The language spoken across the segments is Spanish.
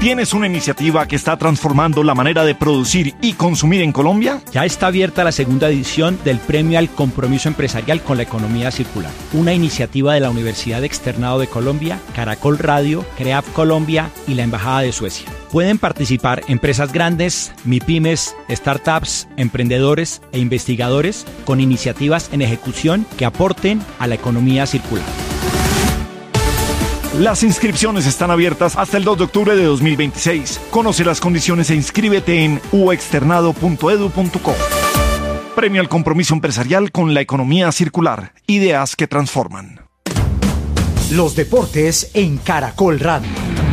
¿Tienes una iniciativa que está transformando la manera de producir y consumir en Colombia? Ya está abierta la segunda edición del Premio al Compromiso Empresarial con la Economía Circular, una iniciativa de la Universidad Externado de Colombia, Caracol Radio, CREAF Colombia y la Embajada de Suecia. Pueden participar empresas grandes, MIPYMES, startups, emprendedores e investigadores con iniciativas en ejecución que aporten a la economía circular. Las inscripciones están abiertas hasta el 2 de octubre de 2026. Conoce las condiciones e inscríbete en uexternado.edu.co. Premio al Compromiso Empresarial con la Economía Circular. Ideas que transforman. Los deportes en Caracol Radio.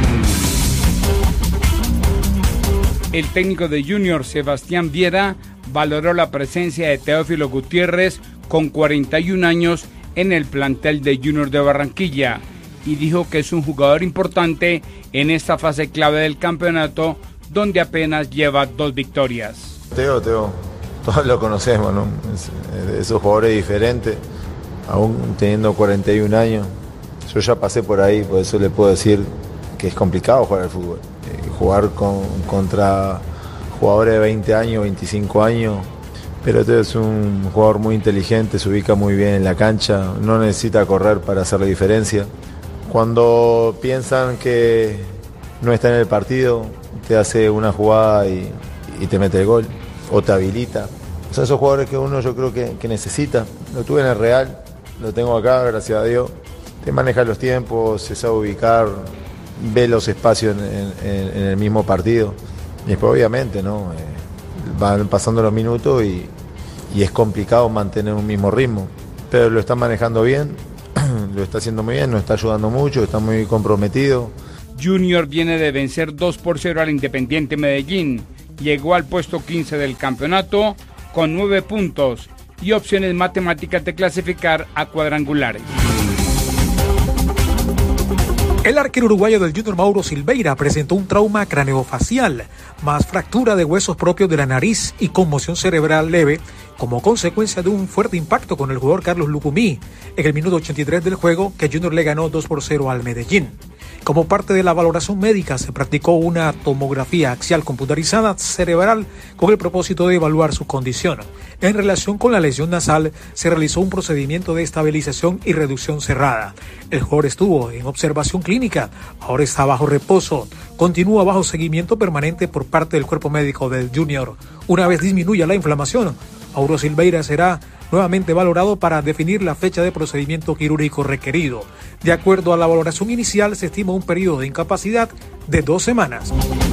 El técnico de Junior, Sebastián Viera, valoró la presencia de Teófilo Gutiérrez con 41 años en el plantel de Junior de Barranquilla y dijo que es un jugador importante en esta fase clave del campeonato donde apenas lleva 2 victorias. Teo, todos lo conocemos, ¿no? Esos jugadores diferentes, aún teniendo 41 años. Yo ya pasé por ahí, por eso le puedo decir que es complicado jugar al fútbol. Jugar contra jugadores de 20 años, 25 años, pero Teo es un jugador muy inteligente, se ubica muy bien en la cancha, no necesita correr para hacer la diferencia. Cuando piensan que no está en el partido, te hace una jugada y te mete el gol o te habilita. Son esos jugadores que uno yo creo que necesita. Lo tuve en el Real, lo tengo acá, gracias a Dios. Te maneja los tiempos, se sabe ubicar, ve los espacios en el mismo partido. Y después obviamente, ¿no? Van pasando los minutos y es complicado mantener un mismo ritmo. Pero lo está manejando bien. Lo está haciendo muy bien, nos está ayudando mucho, está muy comprometido. Junior viene de vencer 2-0 al Independiente Medellín. Llegó al puesto 15 del campeonato con 9 puntos y opciones matemáticas de clasificar a cuadrangulares. El arquero uruguayo del Junior, Mauro Silveira, presentó un trauma craneofacial, más fractura de huesos propios de la nariz y conmoción cerebral leve, como consecuencia de un fuerte impacto con el jugador Carlos Lucumí en el minuto 83 del juego que Junior le ganó 2-0 al Medellín. Como parte de la valoración médica se practicó una tomografía axial computarizada cerebral con el propósito de evaluar su condición. En relación con la lesión nasal se realizó un procedimiento de estabilización y reducción cerrada. El jugador estuvo en observación clínica, ahora está bajo reposo. Continúa bajo seguimiento permanente por parte del cuerpo médico del Junior. Una vez disminuya la inflamación, Mauro Silveira será nuevamente valorado para definir la fecha de procedimiento quirúrgico requerido. De acuerdo a la valoración inicial, se estima un periodo de incapacidad de 2 semanas.